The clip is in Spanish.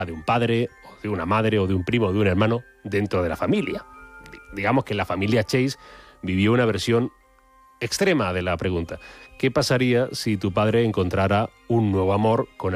de un padre, o de una madre, o de un primo, o de un hermano dentro de la familia. Digamos que la familia Chase vivió una versión extrema de la pregunta. ¿Qué pasaría si tu padre encontrara un nuevo amor con